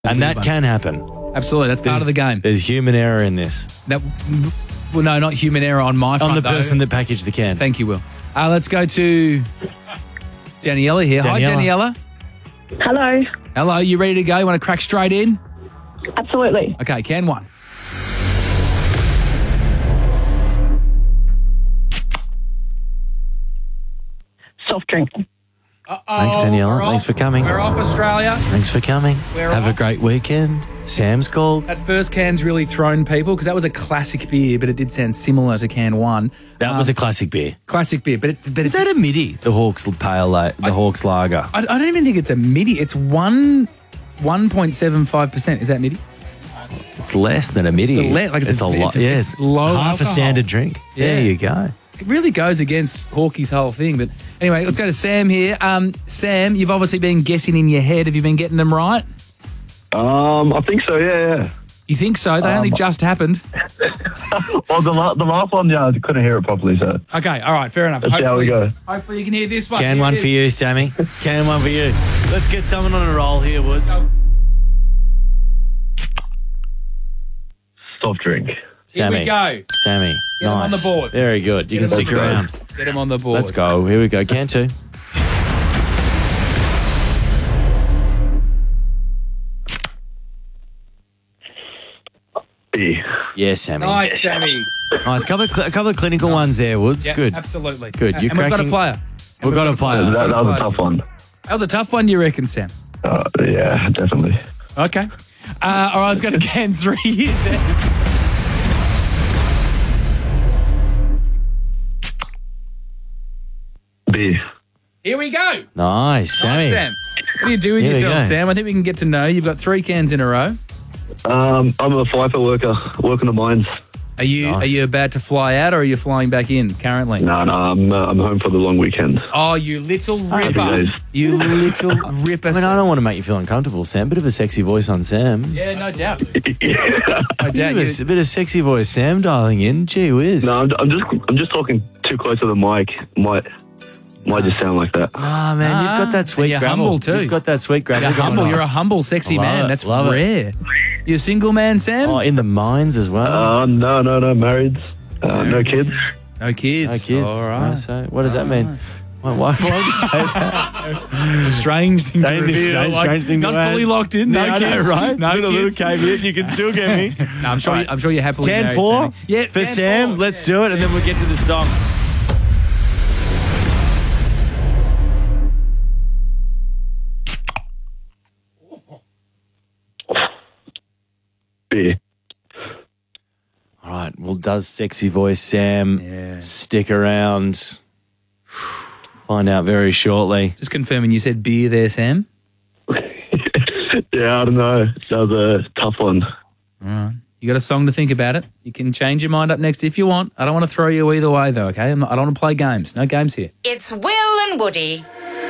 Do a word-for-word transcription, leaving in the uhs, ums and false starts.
And that can happen. Absolutely, that's part There's- of the game. There's human error in this. That, well, no, not human error on my front, On the though. person that packaged the can. Thank you, Will. Uh, let's go to Daniela here. Hi, Daniela. Daniela. Hello. Hello, you ready to go? You want to crack straight in? Absolutely. Okay, can one. Soft drink. Thanks, Daniela. we're Thanks off. for coming. We're off, Australia. Thanks for coming. We're Have a off. great weekend. Sam's called. That first can's really thrown people because that was a classic beer, but it did sound similar to can one. That Um, was a classic beer. classic beer, but it, but Is it's, that a midi? The Hawks Pale, La- the Hawks Lager. I, I don't even think it's a midi. It's one one point seven five percent. Is that midi? It's less than a midi. the le- like it's a a- lot. it's a- Yeah, it's low half alcohol. a standard drink. Yeah. There you go. It really goes against Hawkey's whole thing. But anyway, let's go to Sam here. Um, Sam, you've obviously been guessing in your head. Have you been getting them right? Um, I think so. Yeah, yeah. You think so? They only just happened. Well, the, la- the last one, yeah, I couldn't hear it properly, so Okay, all right, fair enough. let's see how we go. Hopefully you can hear this one. Can Here one it for is. you, Sammy. Can one for you. Let's get someone on a roll here, Woods. Soft drink. Here Sammy. we go. Sammy. Get 'em nice. on the board. Very good. You Get can 'em stick on the around. Get him on the board. Let's go. Here we go. Can two. B. Yeah, Sammy. Nice, Sammy. Nice. Couple of, cl- a couple of clinical ones there, Woods. Yeah, Good. absolutely. Good. Uh, You're and we've got a cracking- player. We've got a player. That, that was a tough one. That was a tough one, you reckon, Sam? Uh, yeah, definitely. Okay. Uh, all right, let's go to can three. Here, Sam. B. Here we go. Nice, Sammy. Nice, Sam. What do you do with Here we yourself, go. Sam? I think we can get to know. You've got three cans in a row. Um, I'm a FIFO worker, working the mines. Are you Nice. are you about to fly out, or are you flying back in currently? No, no, I'm uh, I'm home for the long weekend. Oh, you little ripper! days. You little ripper! I mean, I don't want to make you feel uncomfortable, Sam. Bit of a sexy voice on Sam. Yeah, no doubt. No Bit doubt. of a, You, a bit of sexy voice, Sam, dialing in. Gee whiz. No, I'm, I'm just I'm just talking too close to the mic. Might might just sound like that. Nah, man, Nah, you've got that and sweet you're gravel. humble too. You've got that sweet gravel. you're going humble. on. You're a humble, sexy Love man. it, That's love it. rare. You a single man, Sam? Oh, in the mines as well. Uh, no, no, no, married. Uh, no kids. no kids. no kids. All right. So, what does that mean? Why, why, why would you say that? Strange thing to Strange- reveal. strange- like, strange thing to not add. fully locked in. No Yeah, I know, kids. right? No little, kids. little caveat. You can still get me. No, I'm sure. Right. I'm sure you're happily Can married, four? Sammy. Yeah, For can Sam, four. let's Yeah. do it, and then we'll get to the song. B. All right. Well, does sexy voice Sam Yeah. stick around? Find out very shortly. Just confirming, you said beer there, Sam. Yeah, I don't know. That was a tough one. You got a song to think about it. You can change your mind up next if you want. I don't want to throw you either way, though. Okay, I'm not, I don't want to play games. No games here. It's Will and Woody.